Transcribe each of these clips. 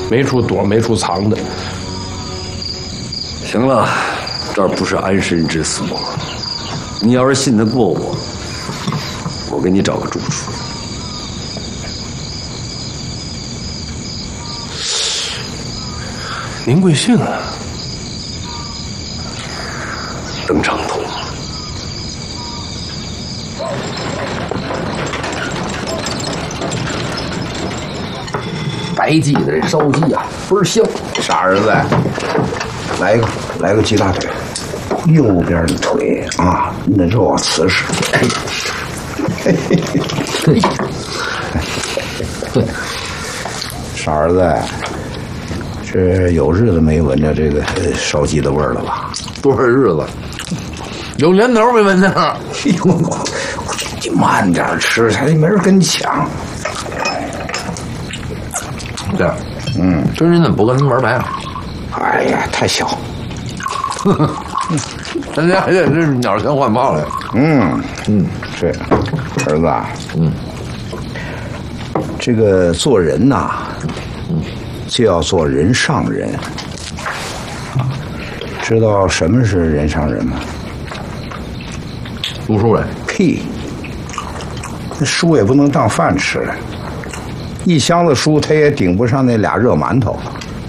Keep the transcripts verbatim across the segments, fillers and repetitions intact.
没处躲，没处藏的。 行了，这儿不是安身之所。你要是信得过我，我给你找个住处。 您贵姓啊？ 邓长通。 白记的这烧鸡啊，倍儿香。 傻儿子，来一个，来个鸡大腿，右边的腿啊，那肉瓷实。嘿嘿嘿，对，傻儿子，这有日子没闻着这个烧鸡的味儿了吧？ 多少日子？有年头没闻见了。 哎呦，你慢点吃，才没人跟你抢。 这样，嗯，这人怎么不跟他玩牌啊？ 哎呀，太小。 人家这这鸟先换炮来。 嗯嗯，是，儿子啊，嗯，这个做人呐，嗯，就要做人上人。知道什么是人上人吗？ 读书人。 屁！那书也不能当饭吃了。一箱子书，他也顶不上那俩热馒头。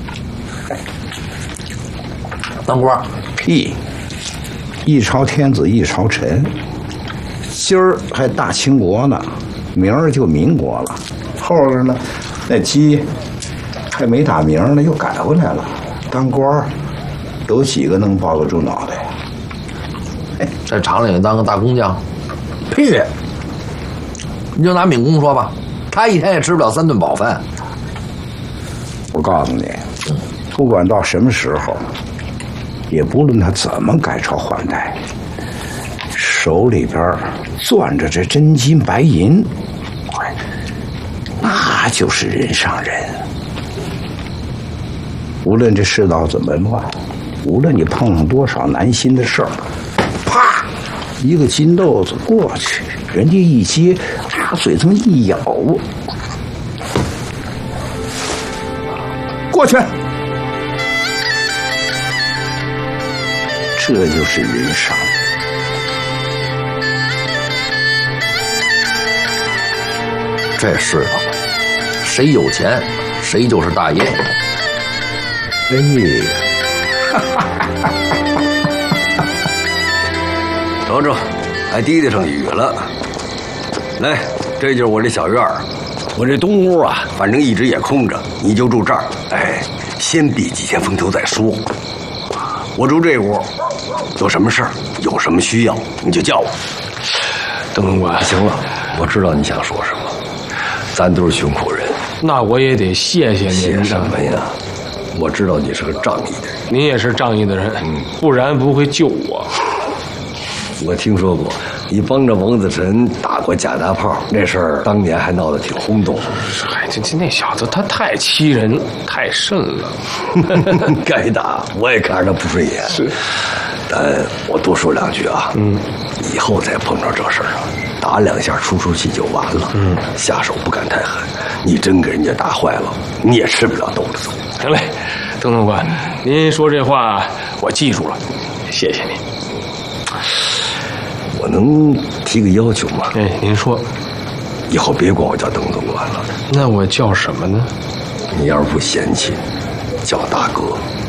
当官？ 屁！一朝天子一朝臣，今儿还大清国呢，明儿就民国了，后边呢，那鸡还没打鸣呢，又改回来了。当官有几个能抱得住脑袋呀？ 哎，在厂里当个大工匠？屁！你就拿闵公说吧。他一天也吃不了三顿饱饭。 我告诉你，不管到什么时候，也不论他怎么改朝换代，手里边攥着这真金白银，那就是人上人。无论这世道怎么乱，无论你碰上多少难心的事儿，啪，一个金豆子过去，人家一接，啊，嘴这么一咬，过去，这就是人上。 这世道，谁有钱，谁就是大爷。 哎， 瞅瞅，还滴滴上雨了。来，这就是我这小院儿，我这东屋啊，反正一直也空着，你就住这儿。哎，先避几天风头再说。我住这屋，有什么事儿，有什么需要，你就叫我。 邓总管， 行了，我知道你想说什么，咱都是穷苦人。 那我也得谢谢您。 谢什么呀？我知道你是个仗义的人， 您也是仗义的人，嗯，不然不会救我。 我听说过，你帮着王子辰打过假大炮，那事儿当年还闹得挺轰动。 嗨，这这那小子他太欺人，太甚了。 该打，我也看着他不顺眼。 是， 但我多说两句啊，嗯，以后再碰着这事儿啊，打两下出出气就完了。嗯，下手不敢太狠，你真给人家打坏了，你也吃不了兜着走。 行嘞，邓总管，您说这话我记住了，谢谢您。 我能提个要求吗？ 哎，您说。 以后别管我叫邓总管了。 那我叫什么呢？ 你要是不嫌弃，叫大哥。